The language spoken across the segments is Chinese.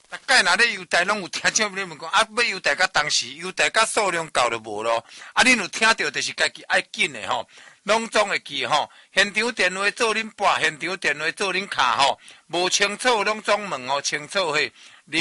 大概若咧优待拢有听像你们讲，要优待到当时，优待到数量够就无咯。恁有听到就是家己爱紧的吼，拢总会记吼。现场电话做恁拨，现场电话做恁卡吼，无清楚拢总问吼，清楚嘿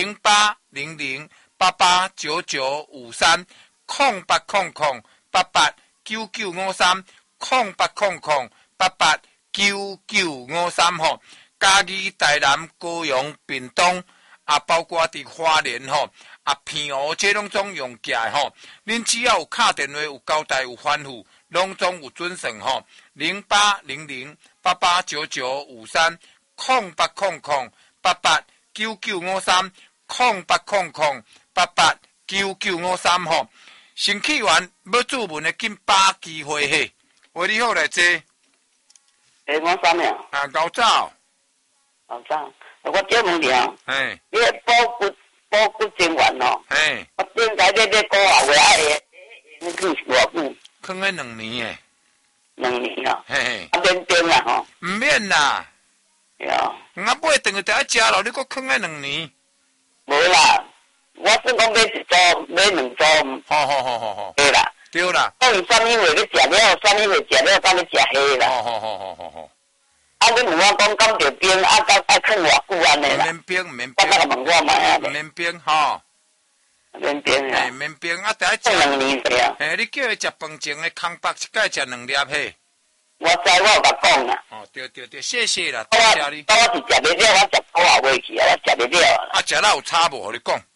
08008899530800889953吼。嘉义、台南、高雄、屏东，包括伫花莲吼，片湖这拢总用起来吼。恁只要有敲电话、有交代、有吩咐，拢总有准算吼。08008899530800889953吼。新起源要注文的，紧把握机会嘿。喂，你好来坐。 我啥名？ 牛早。 牛早，我叫问你啊。 嘿。 你保骨精元哦。 嘿。 我顶下咧古话话你去偌久？ 放了2年诶。 2年啊。 嘿。 免订啦吼。 唔免啦。 呀。 买顿个得食咯，你搁放了2年。 无啦，我算讲买1组，买2组。 好。 对啦。 对啦。 等于3年月你食了，3年月食了，等你食黑啦。 好。 你问我讲敢着冰，爱放偌久安尼啦？ 免冰。 我再问我买啊。 免冰吼。 免冰啊。 免冰得食。 2年对啊。 你叫伊食饭前的空白一盖食2粒嘿。 我知，我有甲讲啦。 对，谢谢啦，多谢你。 我是食袂了，我食古话话去啊，我食袂了。 食了有差无？你讲。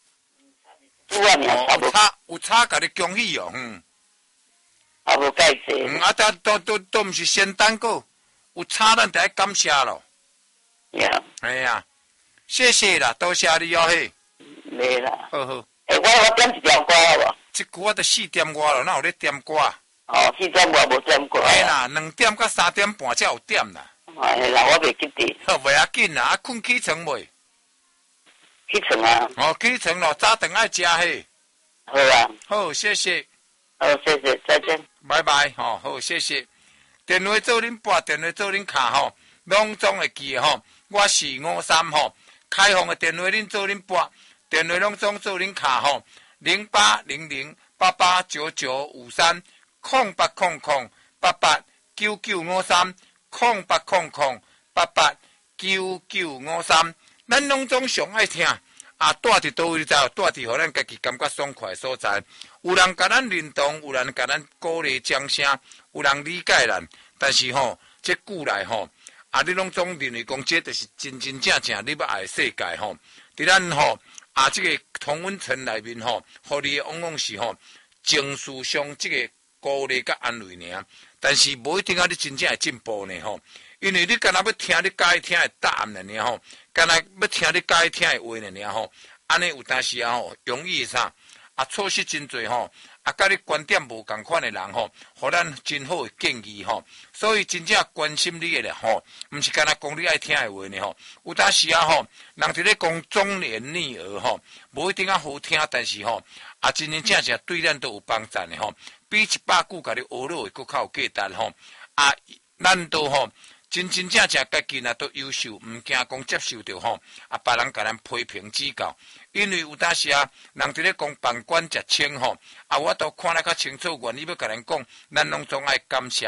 有差，甲你恭喜哦， 无介绍。 都毋是仙丹果，有差咱得感谢咯。哎呀，谢谢啦，多谢你哦嘿。 没啦。 好。 我点1条歌好无？ 这句我得4点外咯，哪有咧点歌 ？4点外无点歌。 哎啦，2点到3点半才有点啦。 哎啦，我袂记得。 袂要紧啦，困起床未？ 起床啊。 起床咯，早顿爱食嘿。 好啊。 好，谢谢。 好，谢谢，再见。 拜拜，好，谢谢。电话做恁拨，电话做恁卡吼，拢总会记吼。我是53吼，开放的电话恁做恁拨，电话拢总做恁卡吼。08008899530800889953，咱拢总上爱听。住伫倒位在，住伫互咱家己感觉爽快所在。有人甲咱认同，有人甲咱鼓励掌声，有人理解咱。但是这久来你拢总认为讲，这就是真正你要爱的世界伫咱这个同温层内面互你往往是情绪上这个鼓励甲安慰尔。但是无一定你真正会进步呢因为你敢若要听你介意听的答案尔敢若要听你介意听的话尔安尼有当时容易啥错失真侪甲你观点无共款的人互咱真好的建议所以真正关心你的毋是敢若讲你爱听的话呢有当时人伫咧讲忠言逆耳无一定好听，但是真正对咱都有帮助的比100句甲你学落的更较有价值咱都真正家己都优秀，毋惊讲接受着别人甲咱批评指教，因为有当时人伫咧讲饭馆食清我都看得较清楚，愿意要甲咱讲，咱拢总爱感谢，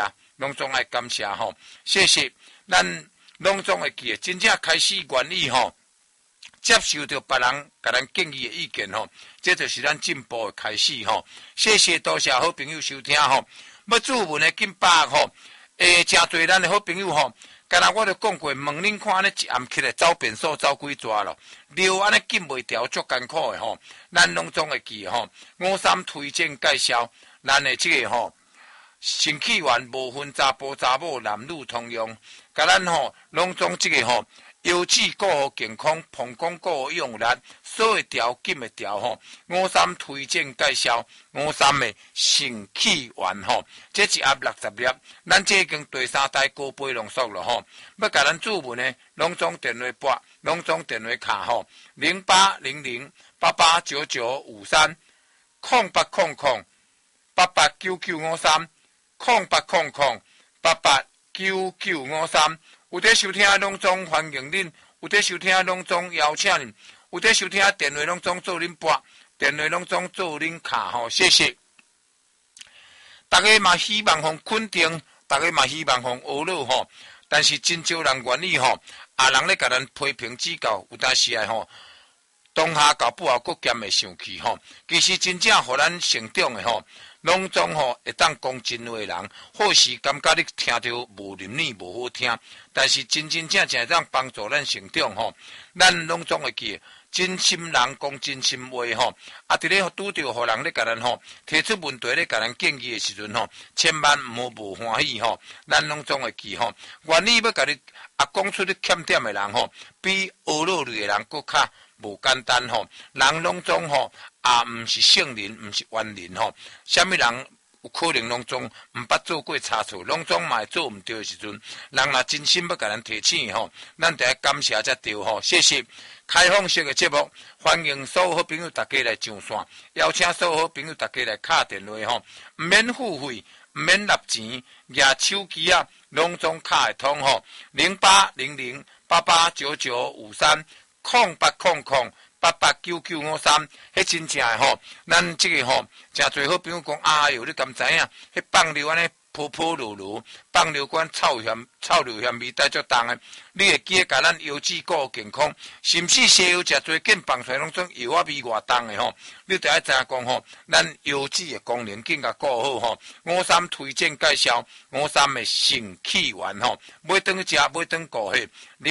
谢谢，咱拢总会记，真正开始愿意接受着别人甲咱建议的意见这就是咱进步的开始谢谢，多谢好朋友收听要注文的紧把握真侪咱的好朋友刚才我就讲过，问恁看安尼一暗起来走便所走几抓咯，尿安尼禁袂掉，足艰苦的咱拢总会记53推荐介绍，咱的这个新起源无分查甫查某，男女通用，甲咱拢总这个腰子顾好健康，膀胱顾好用力，所会调紧会调53推荐介绍，53的新起源这一盒60粒，咱这已经第3代高杯浓缩了要甲咱注文的，拢总电话拨，拢总电话卡08008899530800889953，有在收听拢总欢迎恁，有在收听拢总邀请恁。 有在收听电话拢总做恁拨，电话拢总做恁卡吼，谢谢。大家嘛希望互肯定，大家嘛希望互学乐吼，但是真少人愿意吼，人咧甲咱批评指教，有当时啊吼。当下到不后，国咸会生气吼。其实真正互咱成长的吼，拢总吼会当讲真话的人，或许感觉你听着无林耳无好听，但是真正会当帮助咱成长吼。咱拢总会记，真心人讲真心话吼。伫咧拄着互人咧甲咱吼提出问题咧甲咱建议的时阵吼，千万毋好无欢喜吼。咱拢总会记吼，愿意要甲你讲出你欠点的人吼，比学落类的人搁较。无简单吼，人拢总吼毋是圣人，毋是完人吼。虾米人有可能拢总毋捌做过差错，拢总嘛会做毋对的时阵，人若真心要甲咱提醒吼，咱得感谢才对吼。谢谢开放式的节目，欢迎所有好朋友大家来上线，邀请所有好朋友大家来敲电话吼，毋免付费，毋免纳钱，举手机啊，拢总敲会通吼。0800889953。0800889953，迄真正诶吼，咱即个吼，诚侪好朋友讲，哎哟，你敢知影？迄放流安尼泼泼噜噜，放流管臭硫咸味带足重诶，你会记得甲咱腰子顾健康，甚至西药食侪见放出来拢种药味偌重诶吼，你得爱知影讲吼，咱腰子诶功能更加顾好吼。53推荐介绍53诶肾气丸吼，买顿去食，买顿顾迄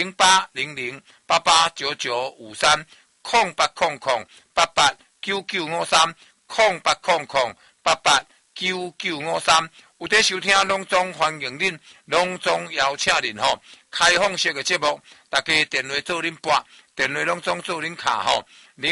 0800889953，0800889953，有在收听拢总欢迎恁，拢总邀请恁吼，开放式嘅节目，大家电话做恁拨，电话拢总做恁卡吼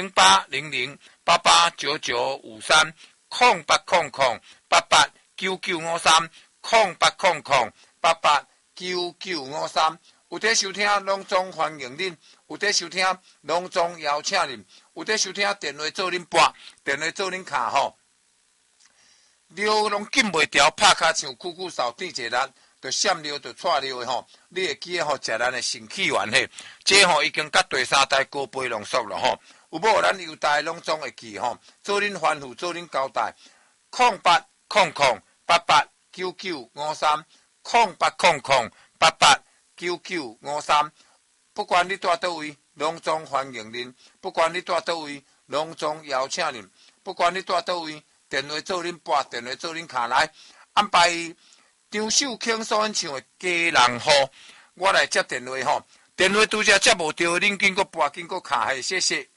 ，0800889953，0800889953，有在收听拢总欢迎恁，有在收听拢总邀请恁，有在收听电话做恁拨，电话做恁卡吼。尿拢禁袂调，拍卡像久久扫地一日，就闪尿就错尿的吼。你会记得吼，食咱的肾气丸嘿，这吼已经甲第三代高倍浓缩了吼。有无咱犹大拢总会记吼，做恁吩咐，做恁交代。0800889953，0800889953，不管你住倒位，拢总欢迎恁；不管你住倒位，拢总邀请恁；不管你住倒位。电话做恁拨，电话做恁卡来，安排张秀卿所演唱的《家人好》，我来接电话吼。电话拄则接无到，恁经过拨，经过卡，谢谢。